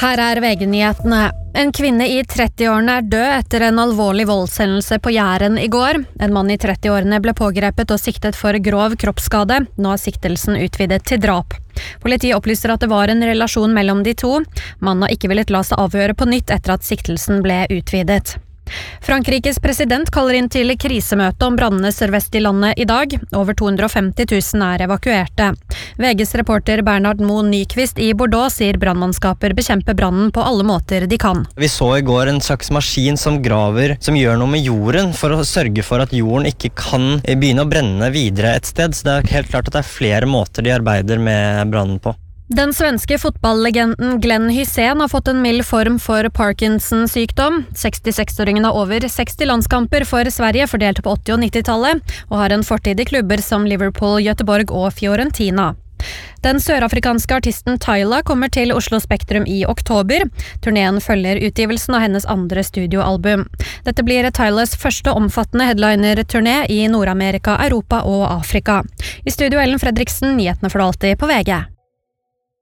Her VG-nyhetene. En kvinne i 30-årene død etter en alvorlig voldshendelse på Jæren i går. En mann i 30-årene ble pågrepet og siktet for grov kroppsskade. Nå siktelsen utvidet til drap. Politiet opplyser at det var en relasjon mellom de to. Mannen har ikke villet la seg avhøre på nytt etter at siktelsen ble utvidet. Frankrikes president kaller inn til krisemøte om brannene sørvest i landet i dag. Over 250 000 evakuerte. VGs reporter Bernard Moe Nyqvist i Bordeaux sier brannmannskaper bekjemper brannen på alle måter de kan. Vi så i går en slags maskin som graver, som gjør noe med jorden for å sørge for at jorden ikke kan begynne å brenne videre et sted. Så det er helt klart at det er flere måter de arbeider med brannen på. Den svenske fotballlegenden Glenn Hysén har fått en mild form for Parkinson-sykdom. 66-åringen har over 60 landskamper for Sverige fordelt på 80- og 90-tallet, og har en fortid i klubber som Liverpool, Göteborg og Fiorentina. Den sørafrikanske artisten Tyla kommer til Oslo Spektrum i oktober. Turneen følger utgivelsen av hennes andre studioalbum. Dette blir Tylas første omfattende headliner-turné i Nord-Amerika, Europa og Afrika. I studio Ellen Fredriksen, nyhetene for alltid på VG.